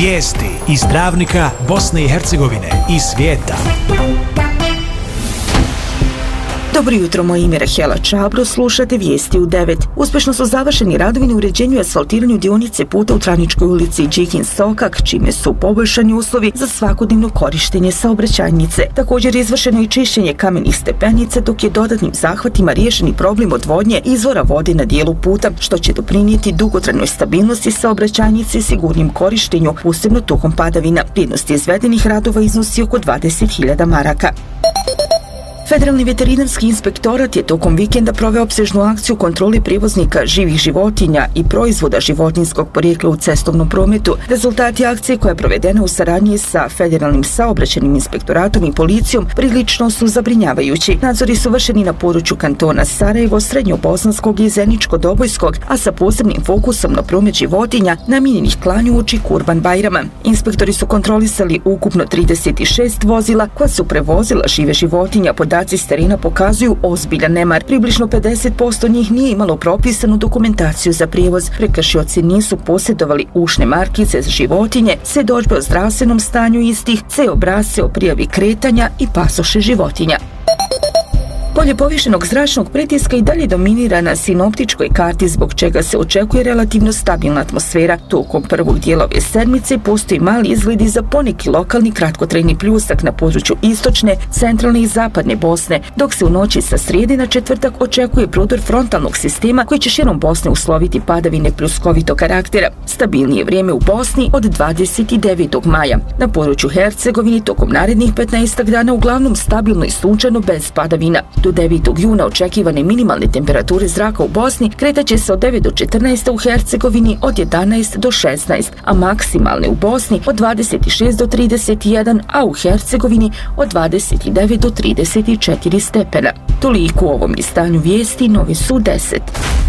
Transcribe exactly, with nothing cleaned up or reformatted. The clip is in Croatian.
Vijesti iz Travnika, Bosne i Hercegovine i svijeta. Dobro jutro, moje ime je Rahela Čabro, slušate vijesti u devet. Uspješno su završeni radovi na uređenju i asfaltiranju dionice puta u Travničkoj ulici Đikin Sokak, čime su poboljšani uslovi za svakodnevno korištenje saobraćajnice. Također je izvršeno i čišćenje kamenih stepenica, dok je dodatnim zahvatima riješeni problem odvodnje izvora vode na dijelu puta, što će doprinijeti dugotrajnoj stabilnosti saobraćajnice i sigurnim korištenju, posebno tokom padavina. Vrijednost izvedenih radova iznosi oko dvadeset hiljada maraka. Federalni veterinarski inspektorat je tokom vikenda proveo opsežnu akciju kontrole prijevoznika živih životinja i proizvoda životinjskog porijekla u cestovnom prometu. Rezultati akcije, koja je provedena u saradnji sa Federalnim saobraćajnim inspektoratom i policijom, prilično su zabrinjavajući. Nadzori su vršeni na području kantona Sarajevo, Srednjobosanskog i Zeničko-Dobojskog, a sa posebnim fokusom na promet životinja namijenjenih klanju uoči Kurban Bajrama. Inspektori su kontrolisali ukupno trideset šest vozila koja su prevozila žive životinja. Podaci s terena pokazuju ozbiljan nemar. Približno pedeset posto njih nije imalo propisanu dokumentaciju za prijevoz. Prekršioci nisu posjedovali ušne markice za životinje, svjedodžbe o zdravstvenom stanju istih, ce obrasce o prijavi kretanja i pasoše životinja. Polje povišenog zračnog pritiska i dalje dominira na sinoptičkoj karti, zbog čega se očekuje relativno stabilna atmosfera. Tokom prvog dijela ove sedmice postoji mali izgledi za poneki lokalni kratkotrajni pljusak na području istočne, centralne i zapadne Bosne, dok se u noći sa srijede na četvrtak očekuje prodor frontalnog sistema koji će širom Bosne usloviti padavine pljuskovitog karaktera. Stabilnije vrijeme u Bosni od dvadeset devetog maja. Na području Hercegovine tokom narednih petnaest dana uglavnom stabilno i sunčano bez padavina. Do devetog juna očekivane minimalne temperature zraka u Bosni kretaće se od devet do četrnaest, u Hercegovini od jedanaest do šesnaest, a maksimalne u Bosni od dvadeset šest do trideset jedan, a u Hercegovini od dvadeset devet do trideset četiri stepena. Toliko u ovom listanju vijesti, novi su deset.